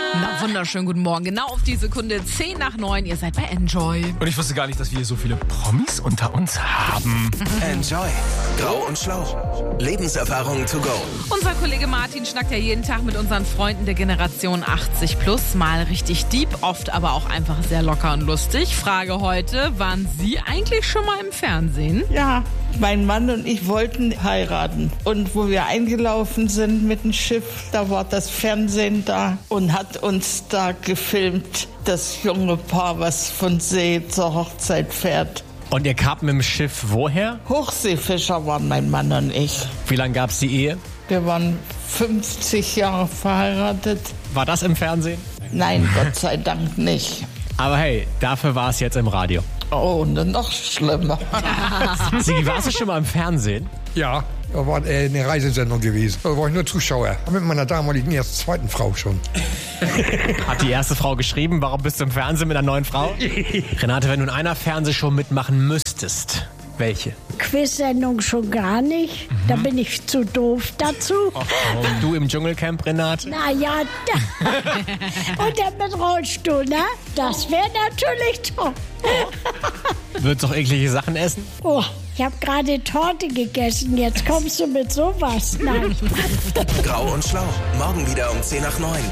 Na, wunderschönen guten Morgen. Genau auf die Sekunde 10 nach 9. Ihr seid bei Enjoy. Und ich wusste gar nicht, dass wir hier so viele Promis unter uns haben. Enjoy. Grau und Schlau. Lebenserfahrung to go. Unser Kollege Martin schnackt ja jeden Tag mit unseren Freunden der Generation 80 plus. Mal richtig deep, oft aber auch einfach sehr locker und lustig. Frage heute, waren Sie eigentlich schon mal im Fernsehen? Ja, mein Mann und ich wollten heiraten. Und wo wir eingelaufen sind mit dem Schiff, da war das Fernsehen da und hat uns da gefilmt. Das junge Paar, was von See zur Hochzeit fährt. Und ihr kamt mit dem Schiff woher? Hochseefischer waren mein Mann und ich. Wie lange gab's die Ehe? Wir waren 50 Jahre verheiratet. War das im Fernsehen? Nein, Gott sei Dank nicht. Aber hey, dafür war es jetzt im Radio. Oh, noch schlimmer. Sigi, warst du schon mal im Fernsehen? Ja, da war eine Reisesendung gewesen. Da war ich nur Zuschauer. Mit meiner damaligen zweiten Frau schon. Hat die erste Frau geschrieben, warum bist du im Fernsehen mit einer neuen Frau? Renate, wenn du in einer Fernsehshow mitmachen müsstest, welche? Quiz-Sendung schon gar nicht. Da bin ich zu doof dazu. Und du im Dschungelcamp, Renate? Naja, und dann mit Rollstuhl, ne? Das wäre natürlich toll. Würdest du auch eklige Sachen essen? Oh, ich habe gerade Torte gegessen. Jetzt kommst du mit sowas. Nein. Grau und Schlau. Morgen wieder um 10 nach 9.